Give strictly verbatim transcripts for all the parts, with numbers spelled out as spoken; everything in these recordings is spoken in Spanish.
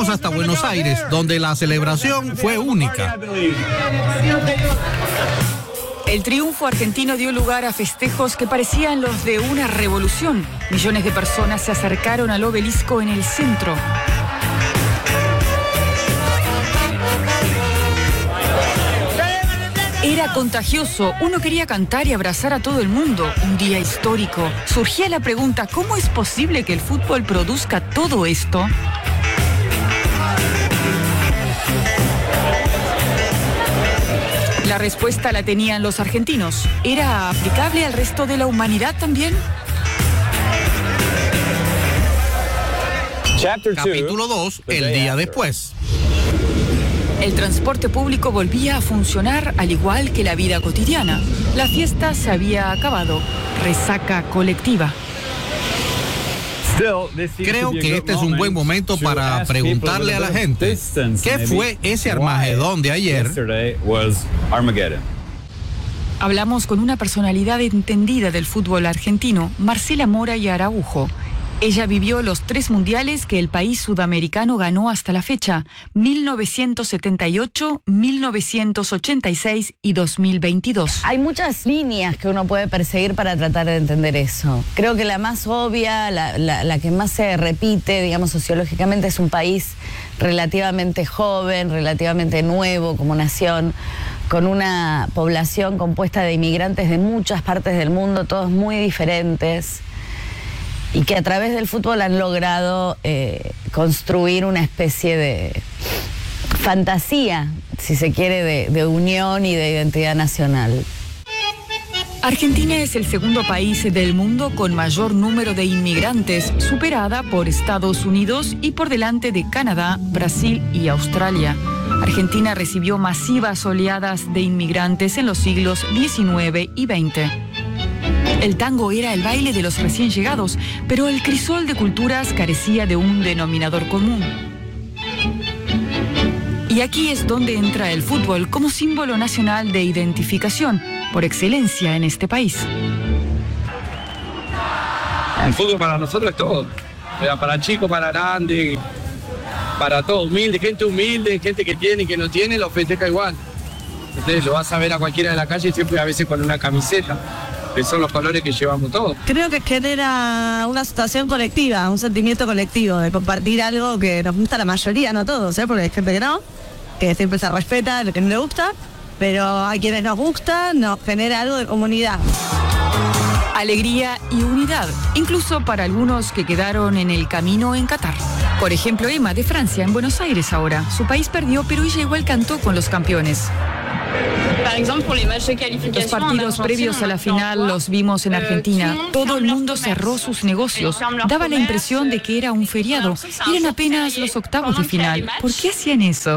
Viajamos hasta Buenos Aires, donde la celebración fue única. El triunfo argentino dio lugar a festejos que parecían los de una revolución. Millones de personas se acercaron al obelisco en el centro. Era contagioso, uno quería cantar y abrazar a todo el mundo. Un día histórico. Surgía la pregunta, ¿cómo es posible que el fútbol produzca todo esto? La respuesta la tenían los argentinos. ¿Era aplicable al resto de la humanidad también? Capítulo dos, el día después. El transporte público volvía a funcionar al igual que la vida cotidiana. La fiesta se había acabado. Resaca colectiva. Creo que este es un buen momento para preguntarle a la gente, ¿qué fue ese Armagedón de ayer? Hablamos con una personalidad entendida del fútbol argentino, Marcela Mora y Araujo. Ella vivió los tres mundiales que el país sudamericano ganó hasta la fecha, mil novecientos setenta y ocho, mil novecientos ochenta y seis y dos mil veintidós. Hay muchas líneas que uno puede perseguir para tratar de entender eso. Creo que la más obvia, la, la, la que más se repite, digamos, sociológicamente, es un país relativamente joven, relativamente nuevo como nación, con una población compuesta de inmigrantes de muchas partes del mundo, todos muy diferentes, y que a través del fútbol han logrado eh, construir una especie de fantasía, si se quiere, de, de unión y de identidad nacional. Argentina es el segundo país del mundo con mayor número de inmigrantes, superada por Estados Unidos y por delante de Canadá, Brasil y Australia. Argentina recibió masivas oleadas de inmigrantes en los siglos diecinueve y veinte. El tango era el baile de los recién llegados, pero el crisol de culturas carecía de un denominador común. Y aquí es donde entra el fútbol como símbolo nacional de identificación, por excelencia en este país. El fútbol para nosotros es todo. Para chicos, para grandes, para todo, humilde, gente humilde, gente que tiene y que no tiene, lo festeja igual. Entonces lo vas a ver a cualquiera de la calle siempre a veces con una camiseta, que son los colores que llevamos todos. Creo que genera una situación colectiva, un sentimiento colectivo de compartir algo que nos gusta a la mayoría, no todos, ¿eh? Porque hay gente que no, que siempre se respeta lo que no le gusta, pero a quienes nos gusta nos genera algo de comunidad. Alegría y unidad, incluso para algunos que quedaron en el camino en Qatar. Por ejemplo, Emma, de Francia, en Buenos Aires ahora. Su país perdió, pero ella igual cantó con los campeones. Los partidos previos a la final los vimos en Argentina. Todo el mundo cerró sus negocios. Daba la impresión de que era un feriado. Eran apenas los octavos de final. ¿Por qué hacían eso?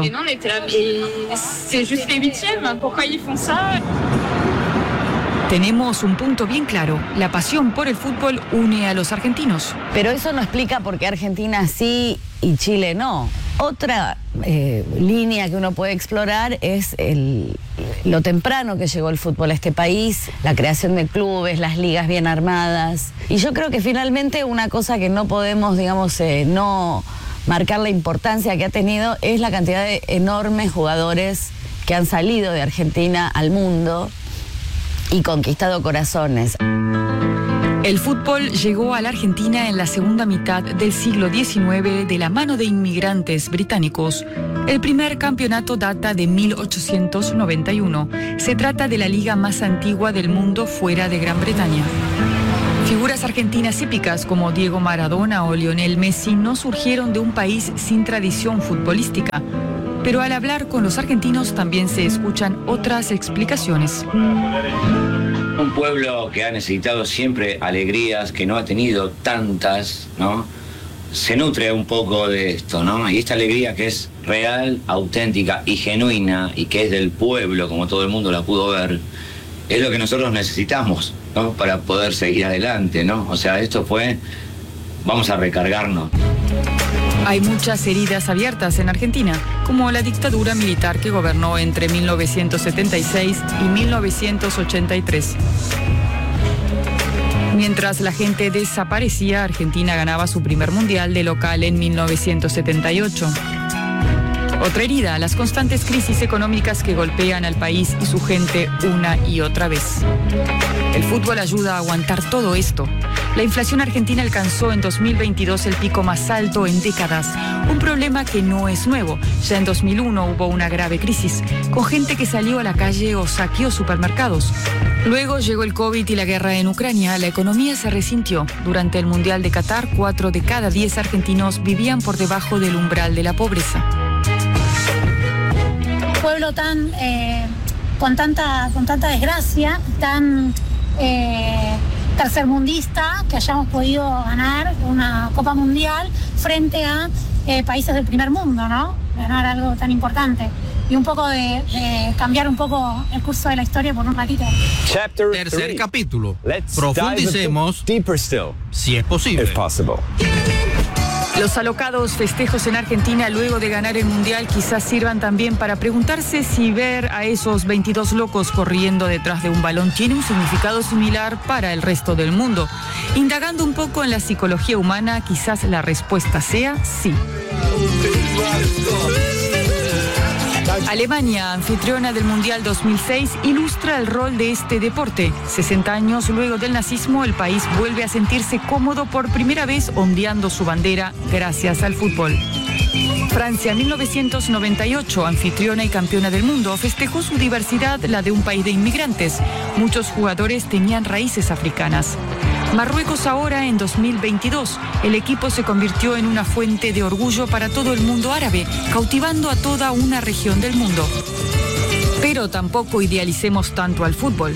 Tenemos un punto bien claro. La pasión por el fútbol une a los argentinos. Pero eso no explica por qué Argentina sí y Chile no. Otra eh, línea que uno puede explorar es el, lo temprano que llegó el fútbol a este país, la creación de clubes, las ligas bien armadas. Y yo creo que finalmente una cosa que no podemos, digamos, eh, no marcar la importancia que ha tenido es la cantidad de enormes jugadores que han salido de Argentina al mundo y conquistado corazones. El fútbol llegó a la Argentina en la segunda mitad del siglo diecinueve de la mano de inmigrantes británicos. El primer campeonato data de mil ochocientos noventa y uno. Se trata de la liga más antigua del mundo fuera de Gran Bretaña. Figuras argentinas típicas como Diego Maradona o Lionel Messi no surgieron de un país sin tradición futbolística. Pero al hablar con los argentinos también se escuchan otras explicaciones. Un pueblo que ha necesitado siempre alegrías, que no ha tenido tantas, ¿no? Se nutre un poco de esto, ¿no? Y esta alegría que es real, auténtica y genuina y que es del pueblo, como todo el mundo la pudo ver, es lo que nosotros necesitamos, ¿no? Para poder seguir adelante, ¿no? O sea, esto fue, vamos a recargarnos. Hay muchas heridas abiertas en Argentina, como la dictadura militar que gobernó entre mil novecientos setenta y seis y mil novecientos ochenta y tres. Mientras la gente desaparecía, Argentina ganaba su primer mundial de local en mil novecientos setenta y ocho. Otra herida, las constantes crisis económicas que golpean al país y su gente una y otra vez. El fútbol ayuda a aguantar todo esto. La inflación argentina alcanzó en dos mil veintidós el pico más alto en décadas, un problema que no es nuevo. Ya en dos mil uno hubo una grave crisis, con gente que salió a la calle o saqueó supermercados. Luego llegó el COVID y la guerra en Ucrania. La economía se resintió. Durante el Mundial de Qatar, cuatro de cada diez argentinos vivían por debajo del umbral de la pobreza. Un pueblo tan eh, con tanta con tanta desgracia, tan eh, tercermundista, que hayamos podido ganar una Copa Mundial frente a eh, países del primer mundo, ¿no? Ganar algo tan importante. Y un poco de, de cambiar un poco el curso de la historia por un ratito. Tercer capítulo. Profundicemos si es posible. Los alocados festejos en Argentina luego de ganar el Mundial quizás sirvan también para preguntarse si ver a esos veintidós locos corriendo detrás de un balón tiene un significado similar para el resto del mundo. Indagando un poco en la psicología humana, quizás la respuesta sea sí. Alemania, anfitriona del Mundial dos mil seis, ilustra el rol de este deporte. sesenta años luego del nazismo, el país vuelve a sentirse cómodo por primera vez ondeando su bandera gracias al fútbol. Francia, mil novecientos noventa y ocho, anfitriona y campeona del mundo, festejó su diversidad, la de un país de inmigrantes. Muchos jugadores tenían raíces africanas. Marruecos ahora, en dos mil veintidós, el equipo se convirtió en una fuente de orgullo para todo el mundo árabe, cautivando a toda una región del mundo. Pero tampoco idealicemos tanto al fútbol.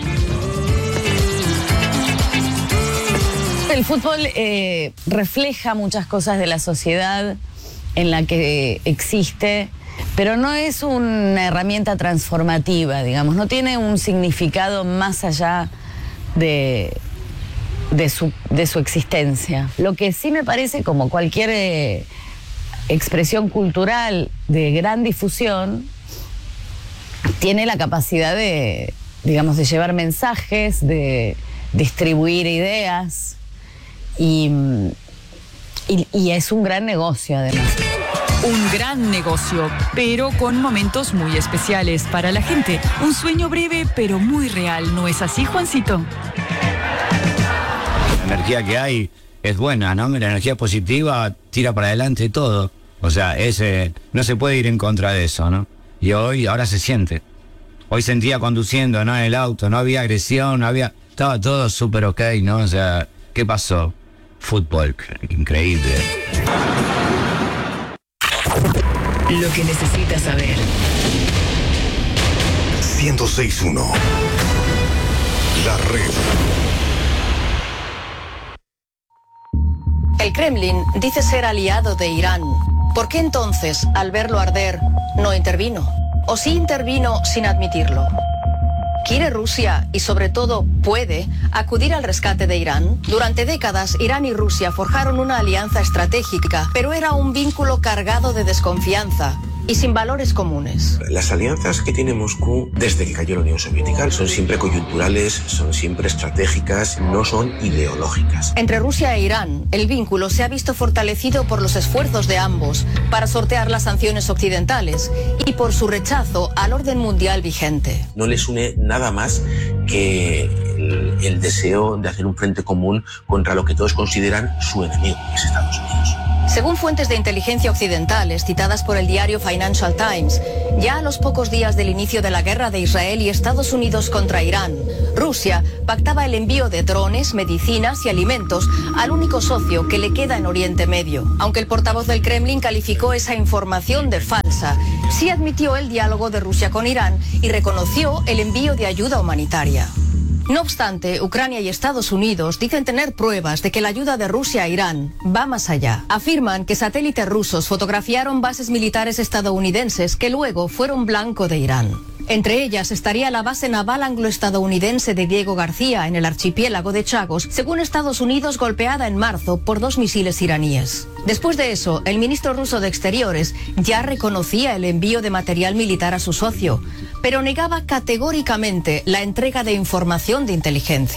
El fútbol eh, refleja muchas cosas de la sociedad en la que existe, pero no es una herramienta transformativa, digamos, no tiene un significado más allá de... De su, de su existencia. Lo que sí me parece, como cualquier eh, expresión cultural de gran difusión, tiene la capacidad de, digamos, de llevar mensajes, de distribuir ideas y, y, y es un gran negocio además. Un gran negocio, pero con momentos muy especiales para la gente. Un sueño breve, pero muy real. ¿No es así, Juancito? La energía que hay es buena, ¿no? La energía positiva tira para adelante todo. O sea, ese, no se puede ir en contra de eso, ¿no? Y hoy, ahora se siente. Hoy sentía conduciendo, ¿no? En el auto, no había agresión, no había... Estaba todo súper ok, ¿no? O sea, ¿qué pasó? Fútbol, increíble. Lo que necesitas saber. ciento seis punto uno. La red. El Kremlin dice ser aliado de Irán. ¿Por qué entonces, al verlo arder, no intervino? ¿O sí intervino sin admitirlo? ¿Quiere Rusia, y sobre todo puede, acudir al rescate de Irán? Durante décadas, Irán y Rusia forjaron una alianza estratégica, pero era un vínculo cargado de desconfianza y sin valores comunes. Las alianzas que tiene Moscú desde que cayó la Unión Soviética son siempre coyunturales, son siempre estratégicas, no son ideológicas. Entre Rusia e Irán, el vínculo se ha visto fortalecido por los esfuerzos de ambos para sortear las sanciones occidentales y por su rechazo al orden mundial vigente. No les une nada más que el, el deseo de hacer un frente común contra lo que todos consideran su enemigo, que es Estados Unidos. Según fuentes de inteligencia occidentales citadas por el diario Financial Times, ya a los pocos días del inicio de la guerra de Israel y Estados Unidos contra Irán, Rusia pactaba el envío de drones, medicinas y alimentos al único socio que le queda en Oriente Medio. Aunque el portavoz del Kremlin calificó esa información de falsa, sí admitió el diálogo de Rusia con Irán y reconoció el envío de ayuda humanitaria. No obstante, Ucrania y Estados Unidos dicen tener pruebas de que la ayuda de Rusia a Irán va más allá. Afirman que satélites rusos fotografiaron bases militares estadounidenses que luego fueron blanco de Irán. Entre ellas estaría la base naval anglo-estadounidense de Diego García en el archipiélago de Chagos, según Estados Unidos, golpeada en marzo por dos misiles iraníes. Después de eso, el ministro ruso de Exteriores ya reconocía el envío de material militar a su socio, pero negaba categóricamente la entrega de información de inteligencia.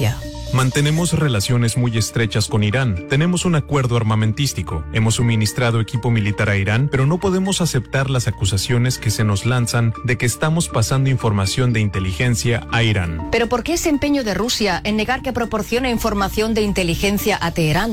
Mantenemos relaciones muy estrechas con Irán. Tenemos un acuerdo armamentístico. Hemos suministrado equipo militar a Irán, pero no podemos aceptar las acusaciones que se nos lanzan de que estamos pasando información de inteligencia a Irán. ¿Pero por qué ese empeño de Rusia en negar que proporciona información de inteligencia a Teherán?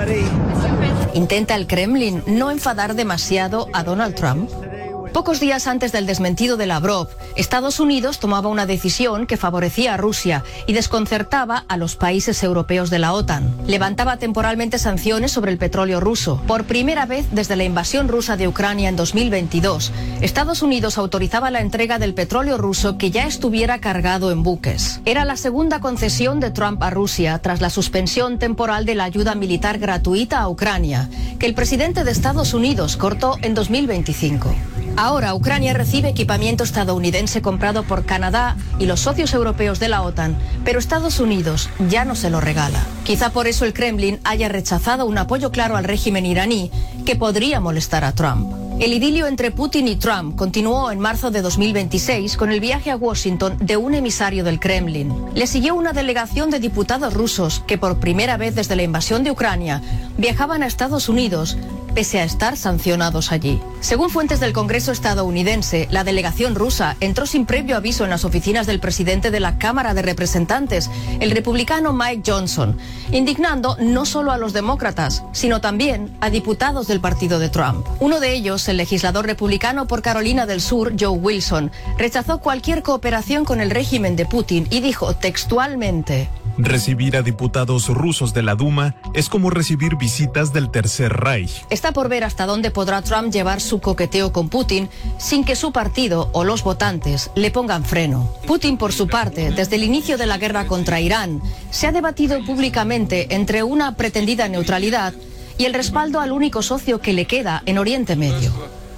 ¿Intenta el Kremlin no enfadar demasiado a Donald Trump? Pocos días antes del desmentido de Lavrov, Estados Unidos tomaba una decisión que favorecía a Rusia y desconcertaba a los países europeos de la OTAN. Levantaba temporalmente sanciones sobre el petróleo ruso. Por primera vez desde la invasión rusa de Ucrania en dos mil veintidós, Estados Unidos autorizaba la entrega del petróleo ruso que ya estuviera cargado en buques. Era la segunda concesión de Trump a Rusia tras la suspensión temporal de la ayuda militar gratuita a Ucrania, que el presidente de Estados Unidos cortó en dos mil veinticinco. Ahora Ucrania recibe equipamiento estadounidense comprado por Canadá y los socios europeos de la OTAN, pero Estados Unidos ya no se lo regala. Quizá por eso el Kremlin haya rechazado un apoyo claro al régimen iraní que podría molestar a Trump. El idilio entre Putin y Trump continuó en marzo de dos mil veintiséis con el viaje a Washington de un emisario del Kremlin. Le siguió una delegación de diputados rusos que por primera vez desde la invasión de Ucrania viajaban a Estados Unidos pese a estar sancionados allí. Según fuentes del Congreso estadounidense, la delegación rusa entró sin previo aviso en las oficinas del presidente de la Cámara de Representantes, el republicano Mike Johnson, indignando no solo a los demócratas, sino también a diputados del partido de Trump. Uno de ellos, el legislador republicano por Carolina del Sur, Joe Wilson, rechazó cualquier cooperación con el régimen de Putin y dijo textualmente: recibir a diputados rusos de la Duma es como recibir visitas del Tercer Reich. Está por ver hasta dónde podrá Trump llevar su coqueteo con Putin sin que su partido o los votantes le pongan freno. Putin, por su parte, desde el inicio de la guerra contra Irán, se ha debatido públicamente entre una pretendida neutralidad y el respaldo al único socio que le queda en Oriente Medio.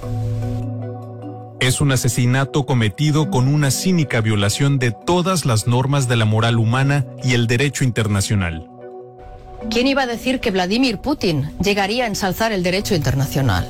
Es un asesinato cometido con una cínica violación de todas las normas de la moral humana y el derecho internacional. ¿Quién iba a decir que Vladimir Putin llegaría a ensalzar el derecho internacional?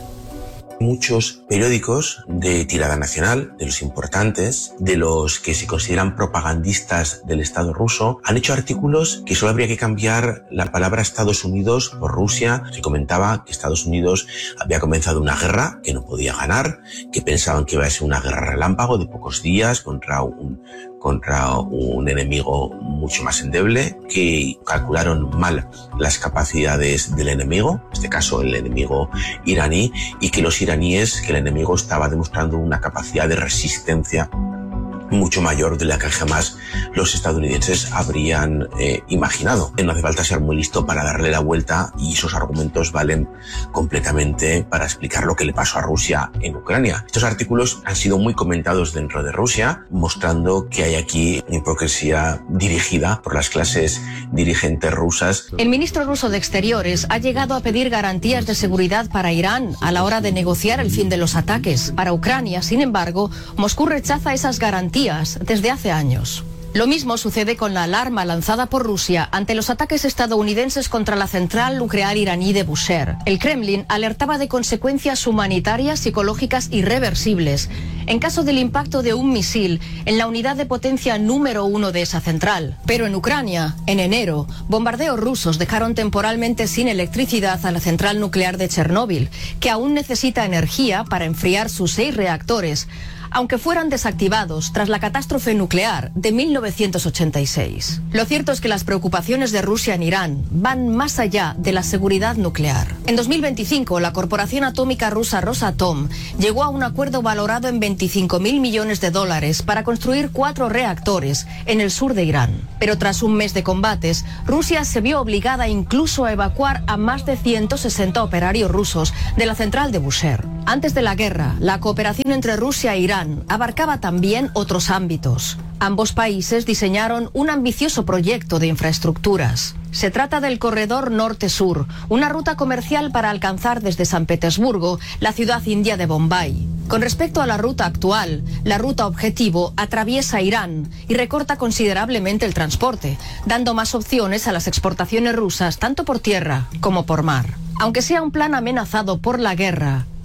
Muchos periódicos de tirada nacional, de los importantes, de los que se consideran propagandistas del Estado ruso, han hecho artículos que solo habría que cambiar la palabra Estados Unidos por Rusia. Se comentaba que Estados Unidos había comenzado una guerra que no podía ganar, que pensaban que iba a ser una guerra relámpago de pocos días contra un contra un enemigo mucho más endeble, que calcularon mal las capacidades del enemigo, en este caso el enemigo iraní, y que los iraníes, que el enemigo estaba demostrando una capacidad de resistencia mucho mayor de la que jamás los estadounidenses habrían eh, imaginado. No hace falta ser muy listo para darle la vuelta y esos argumentos valen completamente para explicar lo que le pasó a Rusia en Ucrania. Estos artículos han sido muy comentados dentro de Rusia, mostrando que hay aquí una hipocresía dirigida por las clases dirigentes rusas. El ministro ruso de Exteriores ha llegado a pedir garantías de seguridad para Irán a la hora de negociar el fin de los ataques. Para Ucrania, sin embargo, Moscú rechaza esas garantías desde hace años. Lo mismo sucede con la alarma lanzada por Rusia ante los ataques estadounidenses contra la central nuclear iraní de Bushehr. El Kremlin alertaba de consecuencias humanitarias psicológicas irreversibles en caso del impacto de un misil en la unidad de potencia número uno de esa central. Pero en Ucrania, en enero, bombardeos rusos dejaron temporalmente sin electricidad a la central nuclear de Chernóbil, que aún necesita energía para enfriar sus seis reactores, aunque fueran desactivados tras la catástrofe nuclear de mil novecientos ochenta y seis. Lo cierto es que las preocupaciones de Rusia en Irán van más allá de la seguridad nuclear. En dos mil veinticinco, la corporación atómica rusa Rosatom llegó a un acuerdo valorado en veinticinco mil millones de dólares para construir cuatro reactores en el sur de Irán. Pero tras un mes de combates, Rusia se vio obligada incluso a evacuar a más de ciento sesenta operarios rusos de la central de Bushehr. Antes de la guerra, la cooperación entre Rusia e Irán abarcaba también otros ámbitos. Ambos países diseñaron un ambicioso proyecto de infraestructuras. Se trata del Corredor Norte-Sur, una ruta comercial para alcanzar desde San Petersburgo la ciudad india de Bombay. Con respecto a la ruta actual, la ruta objetivo atraviesa Irán y recorta considerablemente el transporte, dando más opciones a las exportaciones rusas tanto por tierra como por mar. Aunque sea un plan amenazado por la guerra,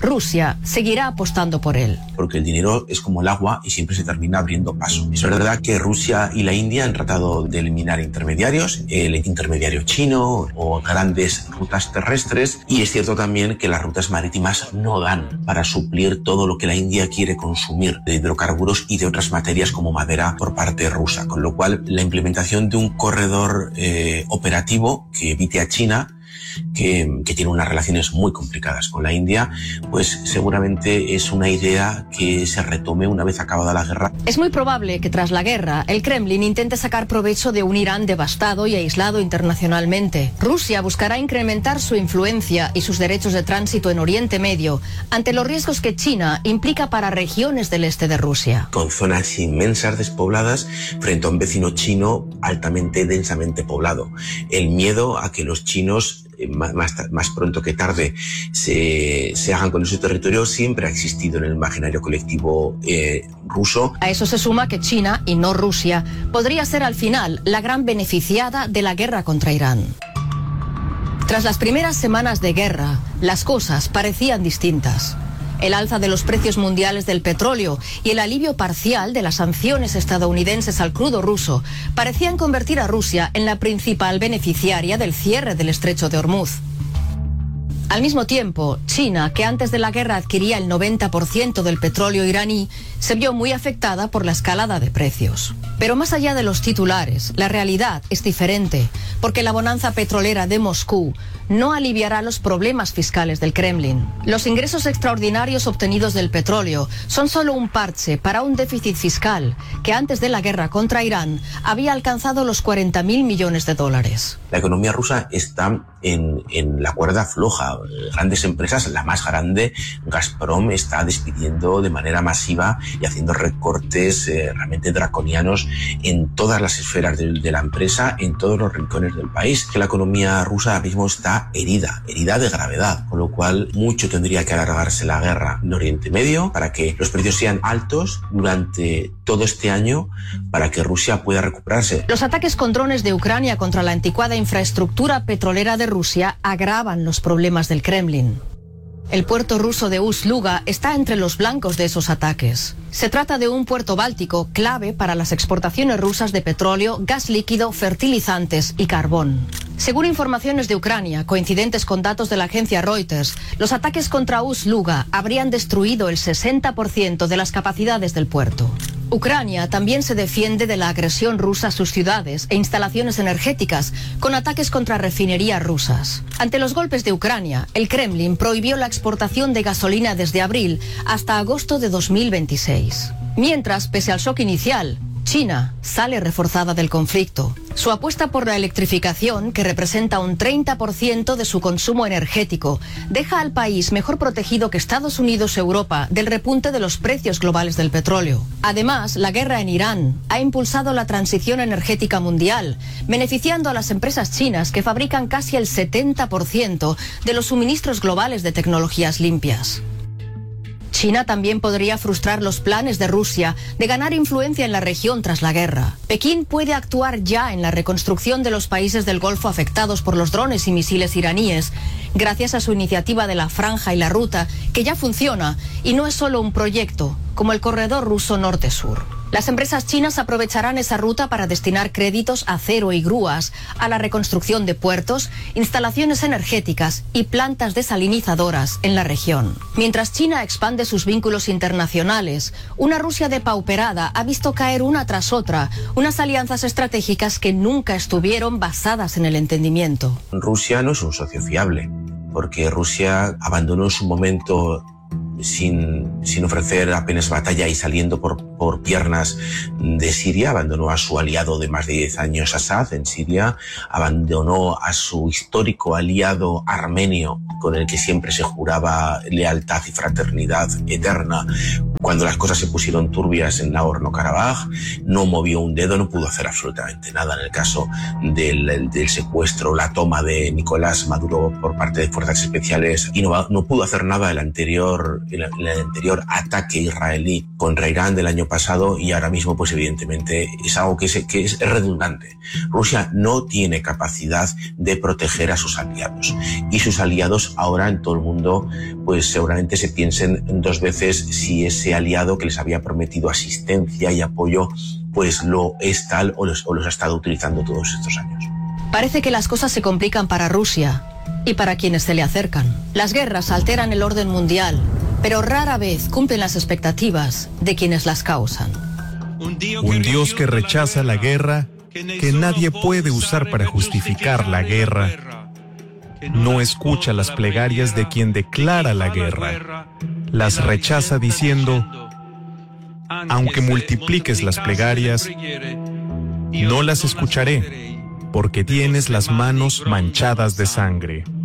Rusia seguirá apostando por él. Porque el dinero es como el agua y siempre se termina abriendo paso. Es verdad que Rusia y la India han tratado de eliminar intermediarios, el intermediario chino o grandes rutas terrestres, y es cierto también que las rutas marítimas no dan para suplir todo lo que la India quiere consumir de hidrocarburos y de otras materias como madera por parte rusa, con lo cual la implementación de un corredor eh, operativo que evite a China, que, que tiene unas relaciones muy complicadas con la India, pues seguramente es una idea que se retome una vez acabada la guerra. Es muy probable que tras la guerra el Kremlin intente sacar provecho de un Irán devastado y aislado internacionalmente. Rusia buscará incrementar su influencia y sus derechos de tránsito en Oriente Medio ante los riesgos que China implica para regiones del este de Rusia. Con zonas inmensas despobladas frente a un vecino chino altamente densamente poblado. El miedo a que los chinos Más, más, más pronto que tarde se, se hagan con ese territorio siempre ha existido en el imaginario colectivo eh, ruso. A eso se suma que China, y no Rusia, podría ser al final la gran beneficiada de la guerra contra Irán. Tras las primeras semanas de guerra, las cosas parecían distintas. El alza de los precios mundiales del petróleo y el alivio parcial de las sanciones estadounidenses al crudo ruso parecían convertir a Rusia en la principal beneficiaria del cierre del estrecho de Hormuz. Al mismo tiempo, China, que antes de la guerra adquiría el noventa por ciento del petróleo iraní, se vio muy afectada por la escalada de precios. Pero más allá de los titulares, la realidad es diferente, porque la bonanza petrolera de Moscú no aliviará los problemas fiscales del Kremlin. Los ingresos extraordinarios obtenidos del petróleo son solo un parche para un déficit fiscal que antes de la guerra contra Irán había alcanzado los cuarenta mil millones de dólares. La economía rusa está en, en la cuerda floja. Grandes empresas, la más grande, Gazprom, está despidiendo de manera masiva y haciendo recortes eh, realmente draconianos en todas las esferas de, de la empresa, en todos los rincones del país. Que la economía rusa ahora mismo está herida, herida de gravedad, con lo cual mucho tendría que alargarse la guerra en Oriente Medio para que los precios sean altos durante todo este año, para que Rusia pueda recuperarse. Los ataques con drones de Ucrania contra la anticuada infraestructura petrolera de Rusia agravan los problemas del Kremlin. El puerto ruso de Ust-Luga está entre los blancos de esos ataques. Se trata de un puerto báltico clave para las exportaciones rusas de petróleo, gas líquido, fertilizantes y carbón. Según informaciones de Ucrania, coincidentes con datos de la agencia Reuters, los ataques contra Ust-Luga habrían destruido el sesenta por ciento de las capacidades del puerto. Ucrania también se defiende de la agresión rusa a sus ciudades e instalaciones energéticas con ataques contra refinerías rusas. Ante los golpes de Ucrania, el Kremlin prohibió la exportación de gasolina desde abril hasta agosto de dos mil veintiséis. Mientras, pese al shock inicial, China sale reforzada del conflicto. Su apuesta por la electrificación, que representa un treinta por ciento de su consumo energético, deja al país mejor protegido que Estados Unidos y Europa del repunte de los precios globales del petróleo. Además, la guerra en Irán ha impulsado la transición energética mundial, beneficiando a las empresas chinas que fabrican casi el setenta por ciento de los suministros globales de tecnologías limpias. China también podría frustrar los planes de Rusia de ganar influencia en la región tras la guerra. Pekín puede actuar ya en la reconstrucción de los países del Golfo afectados por los drones y misiles iraníes, gracias a su iniciativa de la Franja y la Ruta, que ya funciona y no es solo un proyecto, como el corredor ruso norte-sur. Las empresas chinas aprovecharán esa ruta para destinar créditos, acero y grúas a la reconstrucción de puertos, instalaciones energéticas y plantas desalinizadoras en la región. Mientras China expande sus vínculos internacionales, una Rusia depauperada ha visto caer una tras otra unas alianzas estratégicas que nunca estuvieron basadas en el entendimiento. Rusia no es un socio fiable, porque Rusia abandonó en su momento Sin, sin ofrecer apenas batalla y saliendo por, por piernas de Siria, abandonó a su aliado de más de diez años, Assad, en Siria, abandonó a su histórico aliado armenio, con el que siempre se juraba lealtad y fraternidad eterna, Cuando las cosas se pusieron turbias en Nagorno-Karabaj, no movió un dedo, no pudo hacer absolutamente nada. En el caso del, del secuestro, la toma de Nicolás Maduro por parte de fuerzas especiales, y no, no pudo hacer nada el anterior, el, el anterior ataque israelí contra Irán del año pasado, y ahora mismo, pues evidentemente, es algo que es, que es redundante. Rusia no tiene capacidad de proteger a sus aliados, y sus aliados ahora en todo el mundo, pues seguramente se piensen dos veces si ese aliado que les había prometido asistencia y apoyo, pues lo es tal o los, o los ha estado utilizando todos estos años. Parece que las cosas se complican para Rusia y para quienes se le acercan. Las guerras alteran el orden mundial, pero rara vez cumplen las expectativas de quienes las causan. Un Dios que rechaza la guerra, que nadie puede usar para justificar la guerra, no escucha las plegarias de quien declara la guerra. Las rechaza diciendo: aunque multipliques las plegarias, no las escucharé, porque tienes las manos manchadas de sangre.